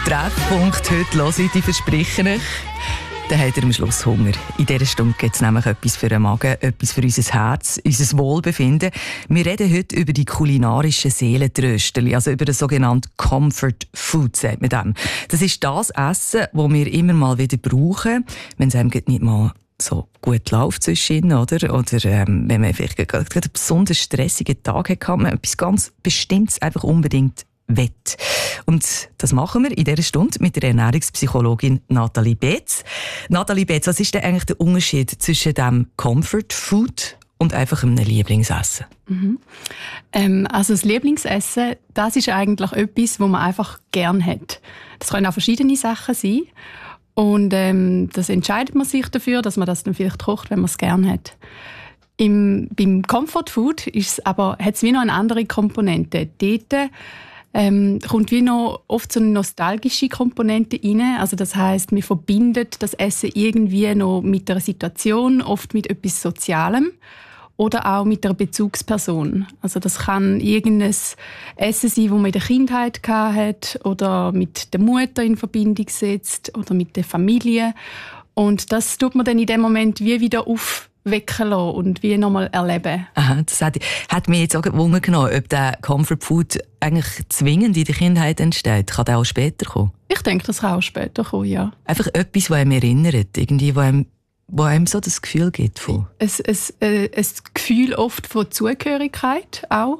Treffpunkt heute hören, ich verspreche euch. Dann habt ihr am Schluss Hunger. In dieser Stunde gibt es nämlich etwas für den Magen, etwas für unser Herz, unser Wohlbefinden. Wir reden heute über die kulinarischen Seelentrösterli, also über das sogenannte Comfort Food, sagt man dem. Das ist das Essen, das wir immer mal wieder brauchen, wenn es einem nicht mal so gut läuft zwischen, oder wenn man vielleicht gerade einen besonders stressigen Tag hat, man etwas ganz Bestimmtes einfach unbedingt wett. Und das machen wir in dieser Stunde mit der Ernährungspsychologin Nathalie Betz. Nathalie Betz, was ist denn eigentlich der Unterschied zwischen dem Comfort Food und einfach einem Lieblingsessen? Also das Lieblingsessen, das ist eigentlich etwas, was man einfach gern hat. Das können auch verschiedene Sachen sein. Und das entscheidet man sich dafür, dass man das dann vielleicht kocht, wenn man es gern hat. Beim Comfort Food hat es wie noch eine andere Komponente. Dort kommt wie noch oft so eine nostalgische Komponente rein. Also das heisst, man verbindet das Essen irgendwie noch mit einer Situation, oft mit etwas Sozialem oder auch mit einer Bezugsperson. Also das kann irgendein Essen sein, das man in der Kindheit hatte oder mit der Mutter in Verbindung setzt oder mit der Familie. Und das tut man dann in dem Moment wie wieder aufwecken lassen und wie nochmal erleben. Aha, das hat mich jetzt auch gewundert genommen, ob der Comfort Food eigentlich zwingend in der Kindheit entsteht. Kann der auch später kommen? Ich denke, das kann auch später kommen, ja. Einfach etwas, das einem erinnert, irgendwie, wo einem so das Gefühl gibt von... Ein Gefühl oft von Zugehörigkeit auch.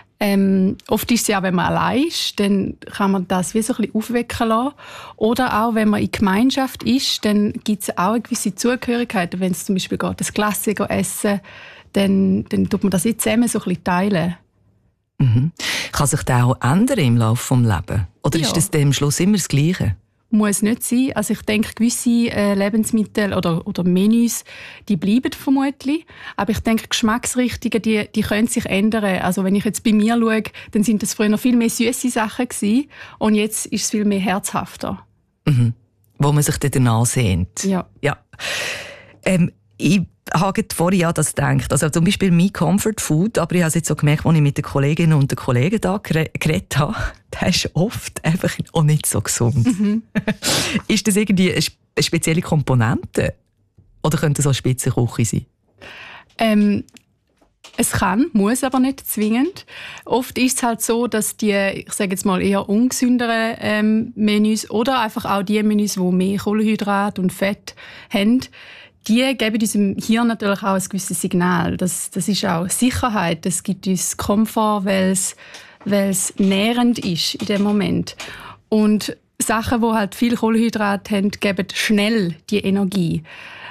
Oft ist es ja, wenn man allein ist, dann kann man das wie so ein bisschen aufwecken lassen. Oder auch, wenn man in Gemeinschaft ist, dann gibt es auch eine gewisse Zugehörigkeit. Wenn es zum Beispiel geht, das Glas essen, dann tut man das jetzt zusammen so ein bisschen teilen. Mhm. Kann sich das auch ändern im Laufe des Lebens? Oder ist das dann am Schluss immer das Gleiche? Muss nicht sein. Also ich denke, gewisse Lebensmittel oder Menüs, die bleiben vermutlich. Aber ich denke, Geschmacksrichtungen, die können sich ändern. Also wenn ich jetzt bei mir schaue, dann sind das früher noch viel mehr süße Sachen gewesen. Und jetzt ist es viel mehr herzhafter. Mhm. Wo man sich dann danach sehnt. Ja. Ich habe vorhin an das gedacht. Also zum Beispiel mein Comfort Food, aber ich habe es jetzt so gemerkt, als ich mit den Kolleginnen und den Kollegen da geredet habe, der ist oft einfach auch nicht so gesund. Mhm. Ist das irgendwie eine spezielle Komponente? Oder könnte es auch Spitzenküche sein? Es kann, muss aber nicht zwingend. Oft ist es halt so, dass die, ich sage jetzt mal, eher ungesünderen Menüs oder einfach auch die Menüs, die mehr Kohlenhydrate und Fett haben, die geben unserem Hirn natürlich auch ein gewisses Signal. Das ist auch Sicherheit. Das gibt uns Komfort, weil es nährend ist in dem Moment. Und Sachen, die halt viel Kohlenhydrate haben, geben schnell die Energie.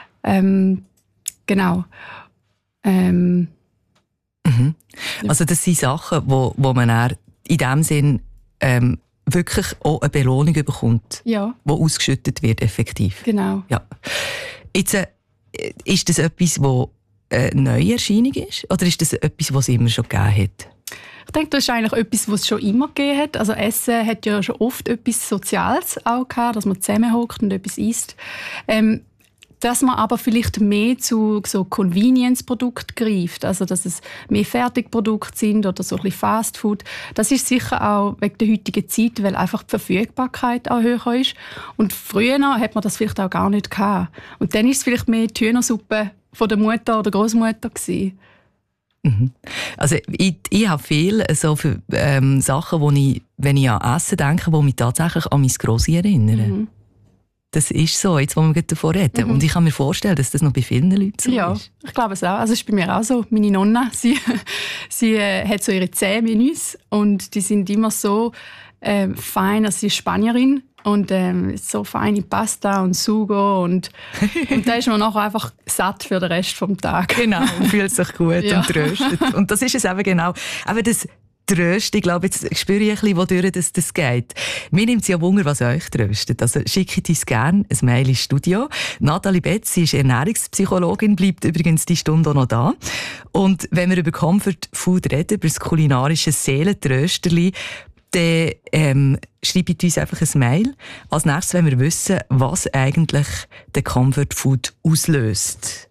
Genau. Mhm. Also das sind Sachen, wo man dann in dem Sinn wirklich auch eine Belohnung bekommt, die ausgeschüttet wird, effektiv. Genau. Ja. Jetzt, ist das etwas, das eine neue Erscheinung ist? Oder ist das etwas, was es immer schon gegeben hat? Ich denke, das ist eigentlich etwas, was es schon immer gegeben hat. Also Essen hat ja schon oft etwas Soziales auch gehabt, dass man zusammenhockt und etwas isst. Dass man aber vielleicht mehr zu so Convenience-Produkten greift, also dass es mehr Fertigprodukte sind oder so ein bisschen Fast Food. Das ist sicher auch wegen der heutigen Zeit, weil einfach die Verfügbarkeit auch höher ist. Und früher hat man das vielleicht auch gar nicht gehabt. Und dann ist es vielleicht mehr die Hühnersuppe von der Mutter oder Großmutter gewesen. Mhm. Also ich habe viele so für, Sachen, wo ich, wenn ich an Essen denke, die mich tatsächlich an meine Grossi erinnern. Mhm. Das ist so, jetzt wo wir davon reden. Mhm. Und ich kann mir vorstellen, dass das noch bei vielen Leuten so ist. Ja, ich glaube es auch. Also es ist bei mir auch so. Meine Nonna, sie hat so ihre 10 Menüs und die sind immer so fein. Also sie ist Spanierin und so feine Pasta und Sugo und da ist man nachher einfach satt für den Rest des Tages. Genau, und fühlt sich gut und tröstet. Und das ist es eben genau. Aber das Tröst, ich glaube, jetzt spüre ich ein bisschen, wodurch das geht. Mir nimmt es ja Wunder, was euch tröstet. Also schickt uns gerne ein Mail ins Studio. Nathalie Betz, sie ist Ernährungspsychologin, bleibt übrigens die Stunde auch noch da. Und wenn wir über Comfort Food reden, über das kulinarische Seelentrösterli, dann schreibt uns einfach ein Mail. Als nächstes wollen wir wissen, was eigentlich den Comfort Food auslöst.